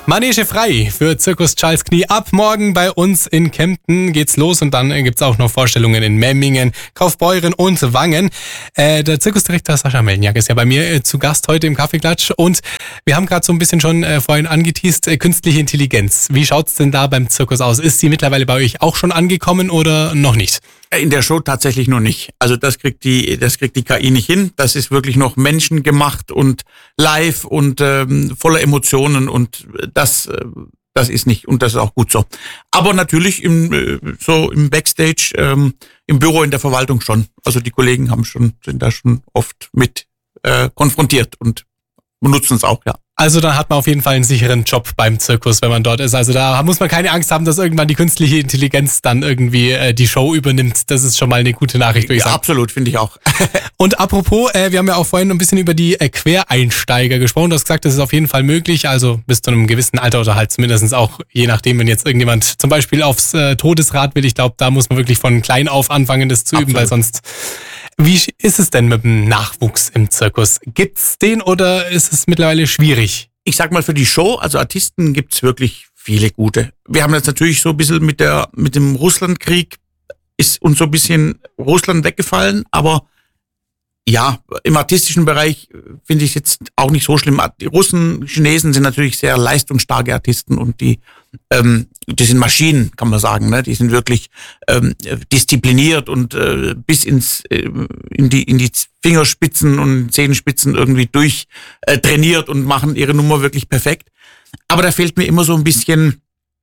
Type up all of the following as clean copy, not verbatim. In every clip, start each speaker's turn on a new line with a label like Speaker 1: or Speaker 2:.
Speaker 1: Manege frei für Zirkus Charles Knie. Ab morgen bei uns in Kempten geht's los und dann gibt's auch noch Vorstellungen in Memmingen, Kaufbeuren und Wangen. Der Zirkusdirektor Sascha Melniak ist ja bei mir zu Gast heute im Kaffeeklatsch und wir haben gerade so ein bisschen schon vorhin angeteast, künstliche Intelligenz. Wie schaut's denn da beim Zirkus aus? Ist sie mittlerweile bei euch auch schon angekommen oder noch nicht?
Speaker 2: In der Show tatsächlich noch nicht. Also das kriegt die KI nicht hin. Das ist wirklich noch menschengemacht und live und voller Emotionen und das ist nicht und das ist auch gut so. Aber natürlich im Backstage, im Büro, in der Verwaltung schon. Also die Kollegen sind da schon oft mit konfrontiert und benutzen es auch, ja.
Speaker 1: Also dann hat man auf jeden Fall einen sicheren Job beim Zirkus, wenn man dort ist. Also da muss man keine Angst haben, dass irgendwann die künstliche Intelligenz dann irgendwie die Show übernimmt. Das ist schon mal eine gute Nachricht, würde ich sagen.
Speaker 2: Absolut, finde ich auch.
Speaker 1: Und apropos, wir haben ja auch vorhin ein bisschen über die Quereinsteiger gesprochen. Du hast gesagt, das ist auf jeden Fall möglich, also bis zu einem gewissen Alter oder halt zumindest auch, je nachdem, wenn jetzt irgendjemand zum Beispiel aufs Todesrad will. Ich glaube, da muss man wirklich von klein auf anfangen, das zu üben, weil sonst... Wie ist es denn mit dem Nachwuchs im Zirkus? Gibt's den oder ist es mittlerweile schwierig?
Speaker 2: Ich sag mal, für die Show, also Artisten, gibt's wirklich viele gute. Wir haben jetzt natürlich so ein bisschen mit dem Russlandkrieg ist uns so ein bisschen Russland weggefallen, aber ja, im artistischen Bereich finde ich es jetzt auch nicht so schlimm. Die Russen, Chinesen sind natürlich sehr leistungsstarke Artisten und die sind Maschinen, kann man sagen. Ne? Die sind wirklich diszipliniert und bis in die Fingerspitzen und Zehenspitzen irgendwie durch trainiert und machen ihre Nummer wirklich perfekt. Aber da fehlt mir immer so ein bisschen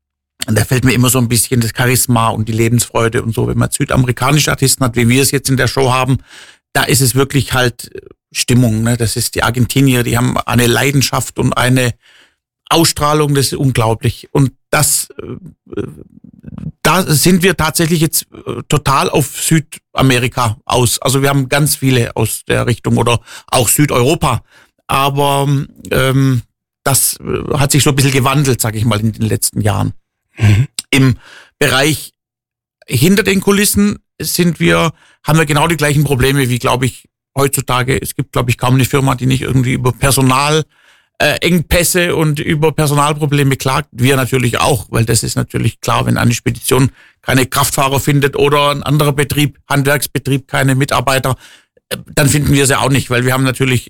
Speaker 2: das Charisma und die Lebensfreude und so. Wenn man südamerikanische Artisten hat, wie wir es jetzt in der Show haben, da ist es wirklich halt Stimmung. Ne? Das ist die Argentinier, die haben eine Leidenschaft und eine Ausstrahlung, das ist unglaublich. Und da sind wir tatsächlich jetzt total auf Südamerika aus. Also wir haben ganz viele aus der Richtung oder auch Südeuropa. Aber das hat sich so ein bisschen gewandelt, sag ich mal, in den letzten Jahren. Mhm. Im Bereich hinter den Kulissen haben wir genau die gleichen Probleme wie, glaube ich, heutzutage. Es gibt, glaube ich, kaum eine Firma, die nicht irgendwie über Personalengpässe und über Personalprobleme klagt. Wir natürlich auch, weil das ist natürlich klar, wenn eine Spedition keine Kraftfahrer findet oder ein anderer Betrieb, Handwerksbetrieb, keine Mitarbeiter, dann finden wir sie auch nicht, weil wir haben natürlich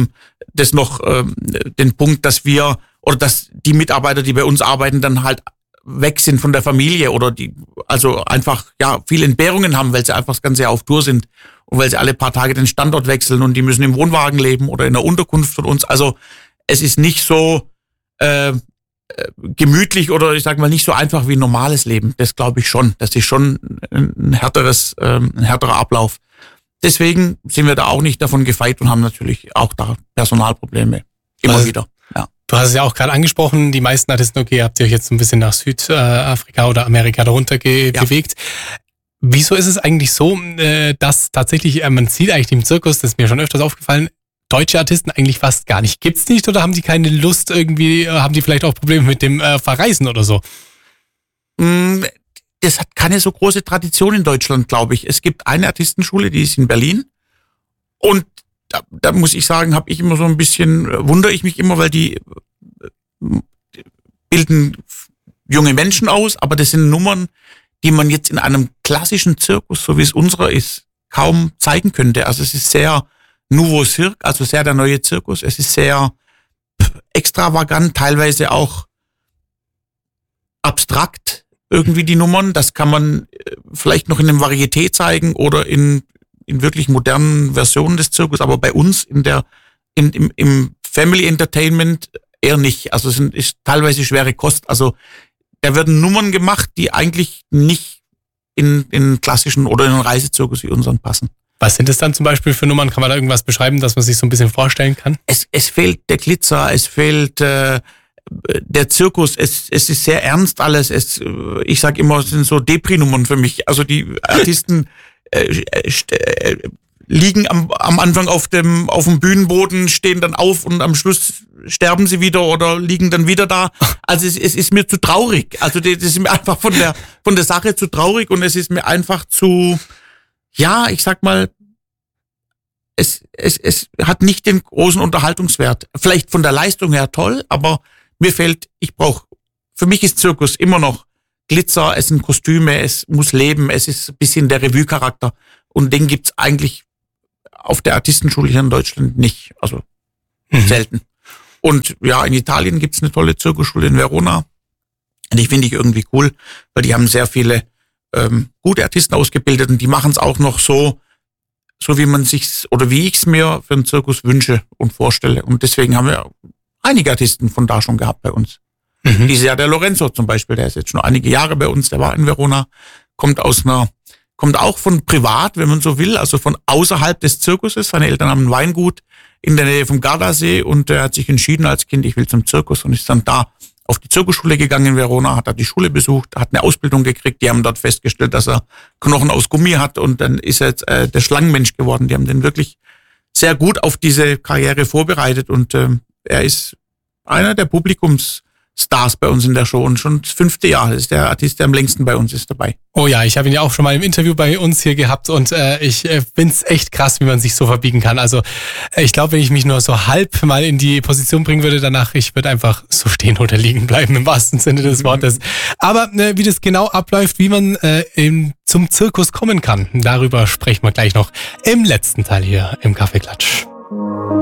Speaker 2: den Punkt, dass die Mitarbeiter, die bei uns arbeiten, dann halt weg sind von der Familie oder die also einfach viele Entbehrungen haben, weil sie einfach das ganze Jahr auf Tour sind und weil sie alle paar Tage den Standort wechseln und die müssen im Wohnwagen leben oder in der Unterkunft von uns. Also es ist nicht so gemütlich oder ich sage mal nicht so einfach wie ein normales Leben. Das glaube ich schon. Das ist schon ein härterer Ablauf. Deswegen sind wir da auch nicht davon gefeit und haben natürlich auch da Personalprobleme immer wieder. Ja.
Speaker 1: Du hast es ja auch gerade angesprochen, die meisten Artisten, okay, habt ihr euch jetzt ein bisschen nach Südafrika oder Amerika darunter bewegt. Wieso ist es eigentlich so, dass tatsächlich, man sieht eigentlich im Zirkus, das ist mir schon öfters aufgefallen, deutsche Artisten eigentlich fast gar nicht. Gibt's nicht oder haben die keine Lust irgendwie, haben die vielleicht auch Probleme mit dem Verreisen oder so?
Speaker 2: Das hat keine so große Tradition in Deutschland, glaube ich. Es gibt eine Artistenschule, die ist in Berlin und da muss ich sagen, wundere ich mich immer, weil die bilden junge Menschen aus, aber das sind Nummern, die man jetzt in einem klassischen Zirkus, so wie es unserer ist, kaum zeigen könnte. Also es ist sehr Nouveau Cirque, also sehr der neue Zirkus. Es ist sehr extravagant, teilweise auch abstrakt irgendwie die Nummern. Das kann man vielleicht noch in einem Varieté zeigen oder in wirklich modernen Versionen des Zirkus, aber bei uns im Family Entertainment eher nicht. Also es ist teilweise schwere Kost. Also da werden Nummern gemacht, die eigentlich nicht in klassischen oder in einen Reisezirkus wie unseren passen.
Speaker 1: Was sind es dann zum Beispiel für Nummern? Kann man da irgendwas beschreiben, dass man sich so ein bisschen vorstellen kann?
Speaker 2: Es fehlt der Glitzer, es fehlt der Zirkus, es ist sehr ernst alles. Ich sage immer, es sind so Depri-Nummern für mich. Also die Artisten liegen am Anfang auf dem Bühnenboden, stehen dann auf und am Schluss sterben sie wieder oder liegen dann wieder da. Also es ist mir zu traurig. Also das ist mir einfach von der Sache zu traurig und es ist mir einfach zu, ich sag mal, es hat nicht den großen Unterhaltungswert. Vielleicht von der Leistung her toll, aber für mich ist Zirkus immer noch Glitzer, es sind Kostüme, es muss leben, es ist ein bisschen der Revue-Charakter. Und den gibt's eigentlich auf der Artistenschule hier in Deutschland nicht, also selten. Und ja, in Italien gibt's eine tolle Zirkusschule in Verona. Die finde ich irgendwie cool, weil die haben sehr viele gute Artisten ausgebildet und die machen es auch noch so wie man sich's oder wie ich es mir für einen Zirkus wünsche und vorstelle. Und deswegen haben wir einige Artisten von da schon gehabt bei uns. Dieses Jahr der Lorenzo zum Beispiel, der ist jetzt schon einige Jahre bei uns, der war in Verona, kommt auch von privat, wenn man so will, also von außerhalb des Zirkuses. Seine Eltern haben ein Weingut in der Nähe vom Gardasee und er hat sich entschieden als Kind, ich will zum Zirkus und ist dann da auf die Zirkusschule gegangen in Verona, hat da die Schule besucht, hat eine Ausbildung gekriegt, die haben dort festgestellt, dass er Knochen aus Gummi hat und dann ist er jetzt der Schlangenmensch geworden. Die haben den wirklich sehr gut auf diese Karriere vorbereitet und er ist einer der Publikumsstars bei uns in der Show und schon das 5. Jahr. Das ist der Artist, der am längsten bei uns ist dabei.
Speaker 1: Oh ja, ich habe ihn ja auch schon mal im Interview bei uns hier gehabt und ich find's echt krass, wie man sich so verbiegen kann. Also ich glaube, wenn ich mich nur so halb mal in die Position bringen würde danach, ich würde einfach so stehen oder liegen bleiben im wahrsten Sinne des Wortes. Aber wie das genau abläuft, wie man zum Zirkus kommen kann, darüber sprechen wir gleich noch im letzten Teil hier im Kaffeeklatsch.